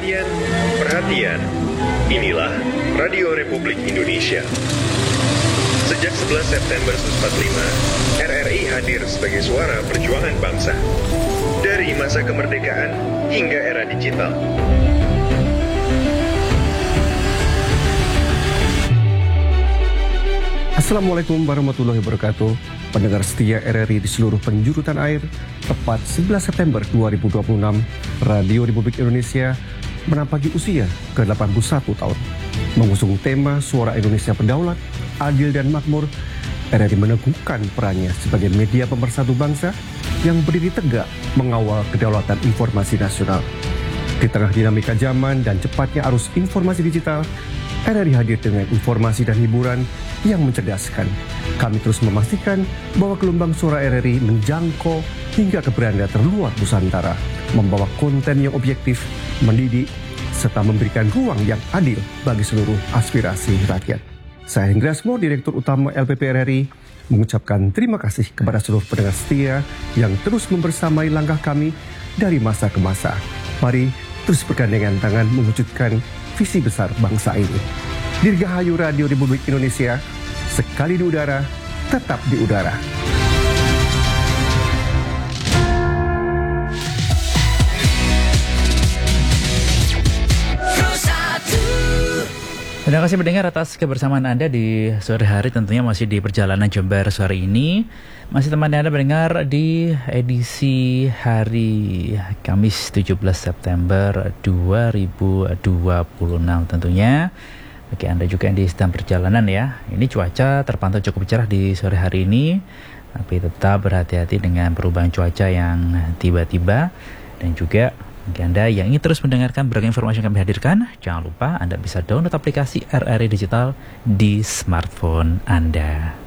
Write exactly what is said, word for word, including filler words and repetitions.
Perhatian, perhatian. Inilah Radio Republik Indonesia. Sejak sebelas September seribu sembilan ratus empat puluh lima, R R I hadir sebagai suara perjuangan bangsa. Dari masa kemerdekaan hingga era digital. Assalamualaikum warahmatullahi wabarakatuh. Pendengar setia R R I di seluruh penjuru tanah air, tepat sebelas September dua ribu dua puluh enam, Radio Republik Indonesia menampaki usia ke delapan puluh satu tahun. Mengusung tema Suara Indonesia Berdaulat, Adil dan Makmur, R R I meneguhkan perannya sebagai media pemersatu bangsa yang berdiri tegak mengawal kedaulatan informasi nasional. Di tengah dinamika zaman dan cepatnya arus informasi digital, R R I hadir dengan informasi dan hiburan yang mencerdaskan. Kami terus memastikan bahwa gelombang suara R R I menjangkau hingga ke beranda terluar Nusantara, membawa konten yang objektif, mendidik, serta memberikan ruang yang adil bagi seluruh aspirasi rakyat. Saya Hendra Asmo, Direktur Utama L P P R R I, mengucapkan terima kasih kepada seluruh pendengar setia yang terus membersamai langkah kami dari masa ke masa. Mari terus bergandengan tangan mewujudkan visi besar bangsa ini. Dirgahayu Radio Republik Indonesia, sekali di udara, tetap di udara. Terima kasih mendengar atas kebersamaan Anda di sore hari, tentunya masih di perjalanan Jember sore ini. Masih teman Anda mendengar di edisi hari Kamis tujuh belas September dua ribu dua puluh enam tentunya. Bagi Anda juga yang di sedang perjalanan ya, ini cuaca terpantau cukup cerah di sore hari ini, tapi tetap berhati-hati dengan perubahan cuaca yang tiba-tiba. Dan juga bagi Anda yang ingin terus mendengarkan berbagai informasi yang kami hadirkan, jangan lupa Anda bisa download aplikasi R R I Digital di smartphone Anda.